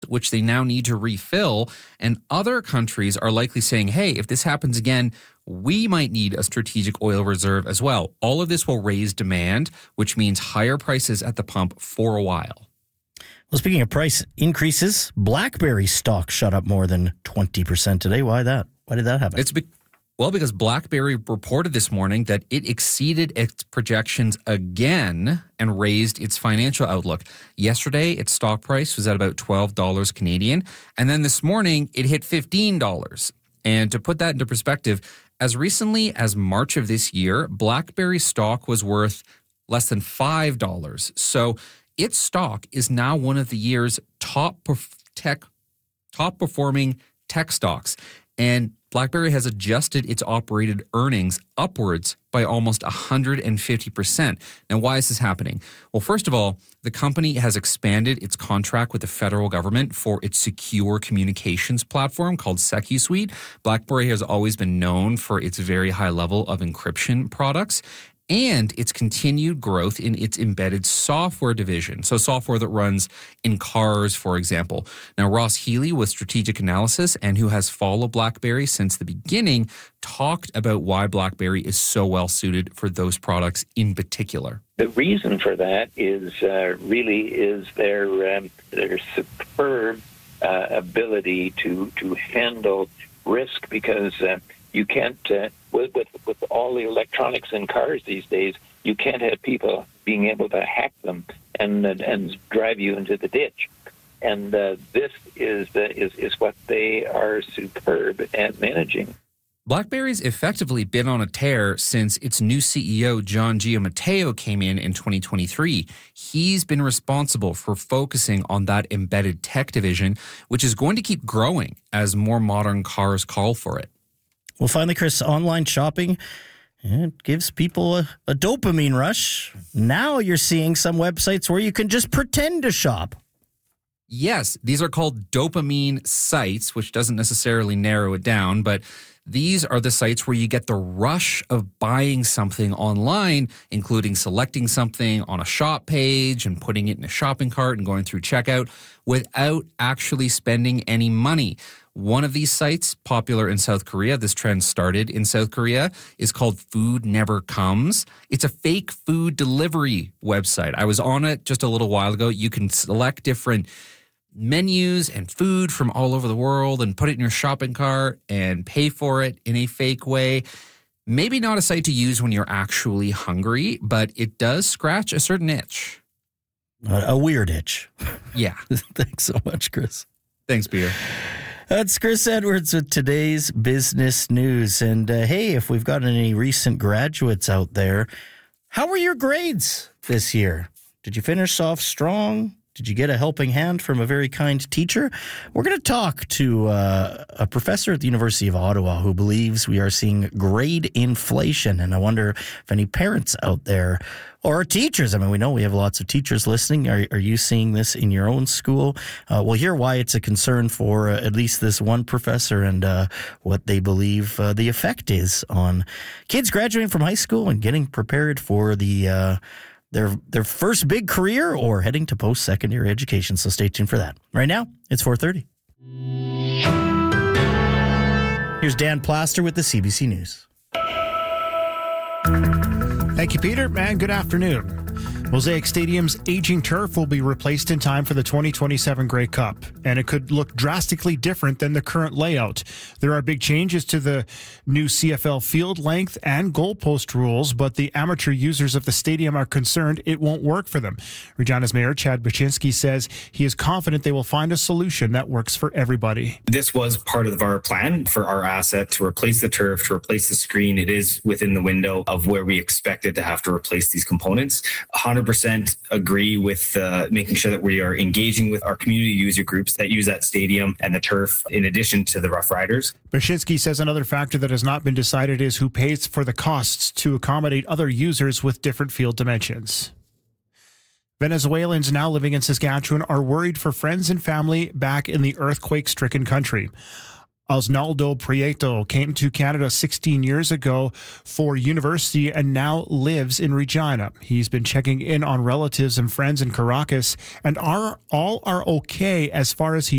which they now need to refill. And other countries are likely saying, hey, if this happens again, we might need a strategic oil reserve as well. All of this will raise demand, which means higher prices at the pump for a while. Well, speaking of price increases, BlackBerry stock shot up more than 20% today. Why that? Why did that happen? Because BlackBerry reported this morning that it exceeded its projections again and raised its financial outlook. Yesterday, its stock price was at about $12 Canadian, and then this morning it hit $15. And to put that into perspective, as recently as March of this year, BlackBerry stock was worth less than $5. So its stock is now one of the year's top performing tech stocks. And BlackBerry has adjusted its operated earnings upwards by almost 150%. Now, why is this happening? Well, first of all, the company has expanded its contract with the federal government for its secure communications platform called SecuSUITE. BlackBerry has always been known for its very high level of encryption products and its continued growth in its embedded software division. So software that runs in cars, for example. Now, Ross Healy with Strategic Analysis and who has followed BlackBerry since the beginning talked about why BlackBerry is so well suited for those products in particular. The reason for that is their superb ability to handle risk, because you can't, with all the electronics in cars these days, you can't have people being able to hack them and drive you into the ditch. And this is what they are superb at managing. BlackBerry's effectively been on a tear since its new CEO, John Giamatteo, came in 2023. He's been responsible for focusing on that embedded tech division, which is going to keep growing as more modern cars call for it. Well, finally, Chris, online shopping, it gives people a dopamine rush. Now you're seeing some websites where you can just pretend to shop. Yes, these are called dopamine sites, which doesn't necessarily narrow it down, but these are the sites where you get the rush of buying something online, including selecting something on a shop page and putting it in a shopping cart and going through checkout without actually spending any money. One of these sites, popular in South Korea, this trend started in South Korea, is called Food Never Comes. It's a fake food delivery website. I was on it just a little while ago. You can select different menus and food from all over the world and put it in your shopping cart and pay for it in a fake way. Maybe not a site to use when you're actually hungry, but it does scratch a certain itch. A weird itch. Yeah. Thanks so much, Chris. Thanks, Peter. That's Chris Edwards with today's business news. And hey, if we've got any recent graduates out there, how were your grades this year? Did you finish off strong? Did you get a helping hand from a very kind teacher? We're going to talk to a professor at the University of Ottawa who believes we are seeing grade inflation. And I wonder if any parents out there or teachers, I mean, we know we have lots of teachers listening. Are you seeing this in your own school? We'll hear why it's a concern for at least this one professor and what they believe the effect is on kids graduating from high school and getting prepared for the their first big career or heading to post-secondary education. So stay tuned for that. Right now, it's 4:30. Here's Dan Plaster with the CBC News. Thank you, Peter, and good afternoon. Mosaic Stadium's aging turf will be replaced in time for the 2027 Grey Cup, and it could look drastically different than the current layout. There are big changes to the new CFL field length and goalpost rules, but the amateur users of the stadium are concerned it won't work for them. Regina's Mayor Chad Baczynski says he is confident they will find a solution that works for everybody. This was part of our plan for our asset to replace the turf, to replace the screen. It is within the window of where we expected to have to replace these components. 100% agree with making sure that we are engaging with our community user groups that use that stadium and the turf in addition to the Rough Riders. Baczynski says another factor that has not been decided is who pays for the costs to accommodate other users with different field dimensions. Venezuelans now living in Saskatchewan are worried for friends and family back in the earthquake-stricken country. Osnaldo Prieto came to Canada 16 years ago for university and now lives in Regina. He's been checking in on relatives and friends in Caracas, and all are okay as far as he